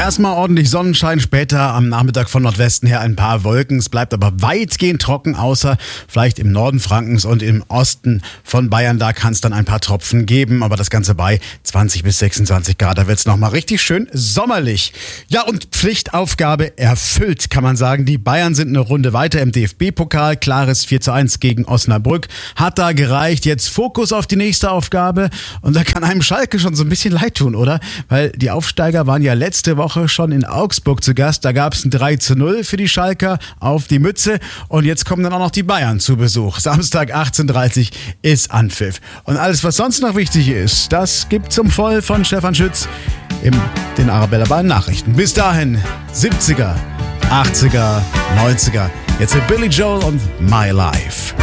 Erstmal ordentlich Sonnenschein, später am Nachmittag von Nordwesten her ein paar Wolken. Es bleibt aber weitgehend trocken, außer vielleicht im Norden Frankens und im Osten von Bayern. Da kann es dann ein paar Tropfen geben, aber das Ganze bei 20 bis 26 Grad. Da wird es nochmal richtig schön sommerlich. Ja, und Pflichtaufgabe erfüllt, kann man sagen. Die Bayern sind eine Runde weiter im DFB-Pokal. Klares 4:1 gegen Osnabrück. Hat da gereicht. Jetzt Fokus auf die nächste Aufgabe. Und da kann einem Schalke schon so ein bisschen leid tun, oder? Weil die Aufsteiger waren ja letzte Woche schon in Augsburg zu Gast. Da gab es ein 3:0 für die Schalker auf die Mütze. Und jetzt kommen dann auch noch die Bayern zu Besuch. Samstag 18:30 ist Anpfiff. Und alles, was sonst noch wichtig ist, das gibt's zum Voll von Stefan Schütz in den Arabella Bayern Nachrichten. Bis dahin 70er, 80er, 90er. Jetzt mit Billy Joel und My Life.